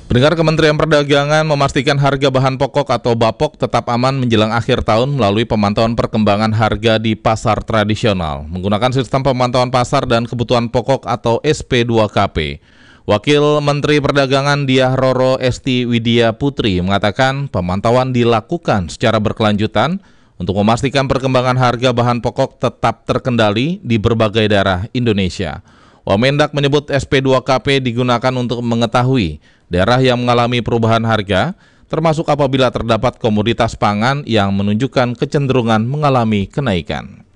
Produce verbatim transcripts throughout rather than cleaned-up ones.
Pendengar, Kementerian Perdagangan memastikan harga bahan pokok atau Bapok tetap aman menjelang akhir tahun melalui pemantauan perkembangan harga di pasar tradisional menggunakan sistem pemantauan pasar dan kebutuhan pokok atau S P dua K P. Wakil Menteri Perdagangan Diah Roro Esti Widya Putri mengatakan pemantauan dilakukan secara berkelanjutan untuk memastikan perkembangan harga bahan pokok tetap terkendali di berbagai daerah Indonesia. Wamendak menyebut S P dua K P digunakan untuk mengetahui daerah yang mengalami perubahan harga, termasuk apabila terdapat komoditas pangan yang menunjukkan kecenderungan mengalami kenaikan.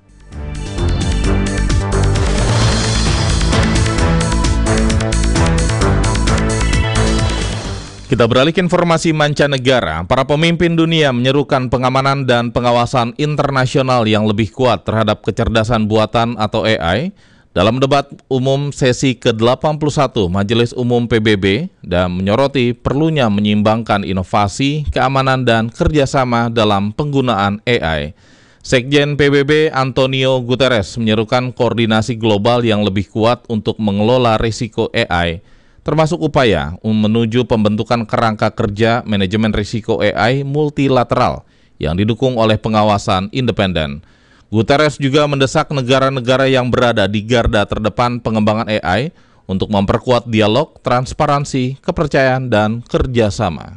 Kita beralih ke informasi mancanegara. Para pemimpin dunia menyerukan pengamanan dan pengawasan internasional yang lebih kuat terhadap kecerdasan buatan atau A I dalam debat umum sesi ke delapan puluh satu Majelis Umum P B B dan menyoroti perlunya menyeimbangkan inovasi, keamanan, dan kerjasama dalam penggunaan A I. Sekjen P B B Antonio Guterres menyerukan koordinasi global yang lebih kuat untuk mengelola risiko A I, termasuk upaya menuju pembentukan kerangka kerja manajemen risiko A I multilateral yang didukung oleh pengawasan independen. Guterres juga mendesak negara-negara yang berada di garda terdepan pengembangan A I untuk memperkuat dialog, transparansi, kepercayaan, dan kerjasama.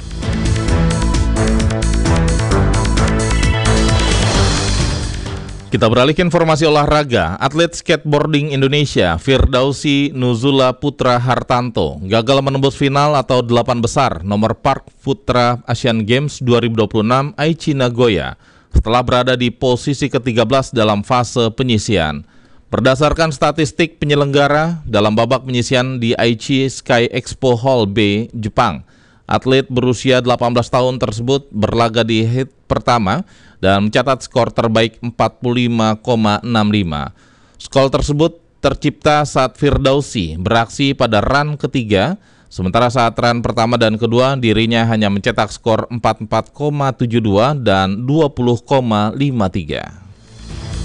Kita beralih ke informasi olahraga. Atlet skateboarding Indonesia Firdausi Nuzula Putra Hartanto gagal menembus final atau delapan besar nomor park putra Asian Games dua ribu dua puluh enam Aichi Nagoya setelah berada di posisi ke tiga belas dalam fase penyisian. Berdasarkan statistik penyelenggara dalam babak penyisian di Aichi Sky Expo Hall B, Jepang, atlet berusia delapan belas tahun tersebut berlaga di heat pertama dan mencatat skor terbaik empat puluh lima koma enam lima. Skor tersebut tercipta saat Firdausi beraksi pada run ketiga, sementara saat run pertama dan kedua dirinya hanya mencetak skor empat puluh empat koma tujuh dua dan dua puluh koma lima tiga.